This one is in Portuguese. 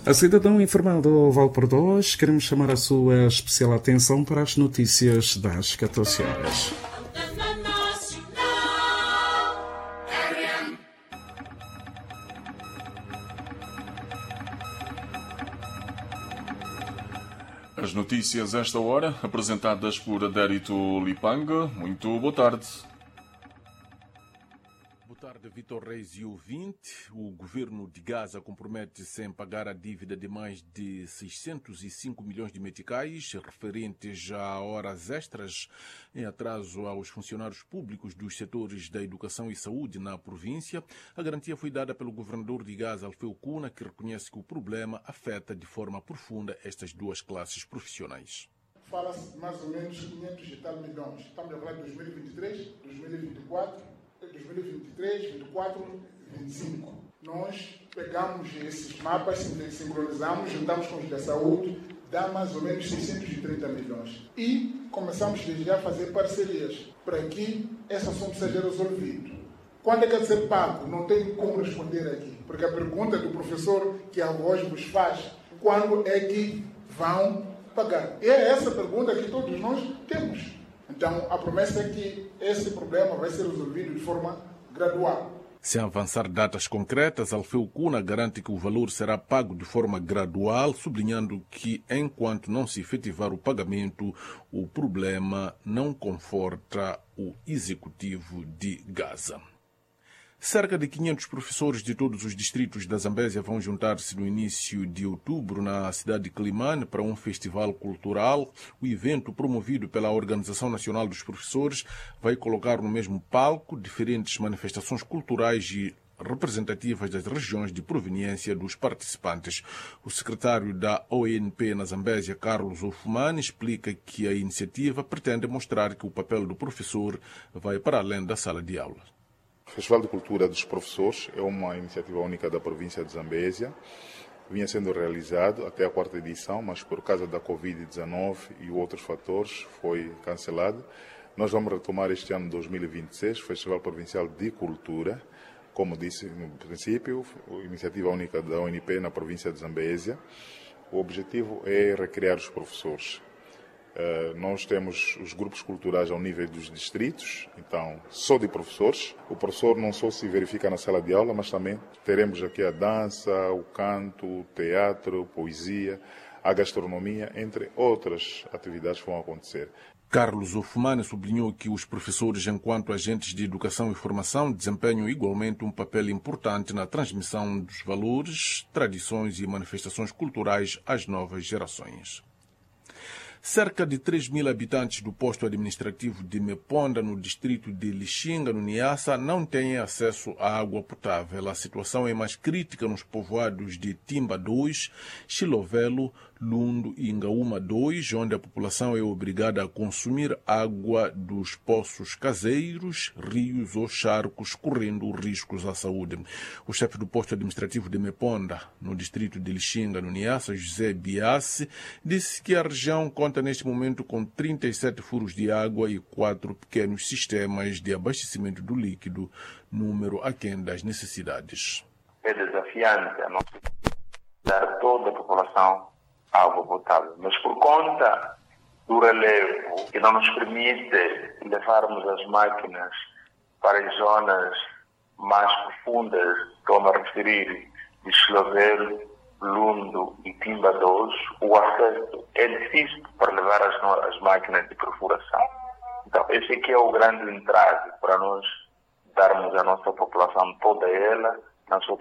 A cidadão informado vale por 2. Queremos chamar a sua especial atenção para as notícias das 14 horas. As notícias a esta hora, apresentadas por Adérito Lipanga. Muito boa tarde. Boa tarde, Vitor Reis e ouvinte. O governo de Gaza compromete-se em pagar a dívida de mais de 605 milhões de meticais referentes a horas extras em atraso aos funcionários públicos dos setores da educação e saúde na província. A garantia foi dada pelo governador de Gaza, Alfeu Kuna, que reconhece que o problema afeta de forma profunda estas duas classes profissionais. Fala-se de mais ou menos 500 e tal milhões. Estamos a falar de 2023, 2024... 2023, 24, 25. Nós pegamos esses mapas, sincronizamos, juntamos com os da saúde, dá mais ou menos 630 milhões. E começamos desde já a fazer parcerias para que esse assunto seja resolvido. Quando é que é de ser pago? Não tenho como responder aqui, porque a pergunta do professor que a voz vos faz, quando é que vão pagar? E é essa pergunta que todos nós temos. Então, a promessa é que esse problema vai ser resolvido de forma gradual. Sem avançar datas concretas, Alfeu Kuna garante que o valor será pago de forma gradual, sublinhando que, enquanto não se efetivar o pagamento, o problema não conforta o executivo de Gaza. Cerca de 500 professores de todos os distritos da Zambésia vão juntar-se no início de outubro na cidade de Climane para um festival cultural. O evento, promovido pela Organização Nacional dos Professores, vai colocar no mesmo palco diferentes manifestações culturais e representativas das regiões de proveniência dos participantes. O secretário da ONP na Zambésia, Carlos Ofumani, explica que a iniciativa pretende mostrar que o papel do professor vai para além da sala de aula. O Festival de Cultura dos Professores é uma iniciativa única da província de Zambésia. Vinha sendo realizado até a 4ª edição, mas por causa da Covid-19 e outros fatores foi cancelado. Nós vamos retomar este ano 2026, o Festival Provincial de Cultura. Como disse no princípio, iniciativa única da ONP na província de Zambésia. O objetivo é recriar os professores. Nós temos os grupos culturais ao nível dos distritos, então só de professores. O professor não só se verifica na sala de aula, mas também teremos aqui a dança, o canto, o teatro, poesia, a gastronomia, entre outras atividades que vão acontecer. Carlos Ofumani sublinhou que os professores, enquanto agentes de educação e formação, desempenham igualmente um papel importante na transmissão dos valores, tradições e manifestações culturais às novas gerações. Cerca de 3.000 habitantes do posto administrativo de Meponda, no distrito de Lixinga, no Niassa, não têm acesso à água potável. A situação é mais crítica nos povoados de Timba 2, Xilovelo, Lundo e Ingaúma 2, onde a população é obrigada a consumir água dos poços caseiros, rios ou charcos, correndo riscos à saúde. O chefe do posto administrativo de Meponda, no distrito de Lixinga, no Niassa, José Biassi, disse que a região conta neste momento com 37 furos de água e 4 pequenos sistemas de abastecimento do líquido, número aquém das necessidades. É desafiante a nossa dar a toda a população água potável, mas por conta do relevo que não nos permite levarmos as máquinas para as zonas mais profundas, estou a referir de Xilovelo, Lundo e Timba 2, o acesso é difícil para levar as máquinas de perfuração. Então, esse aqui é o grande entrave para nós darmos à nossa população toda ela na sua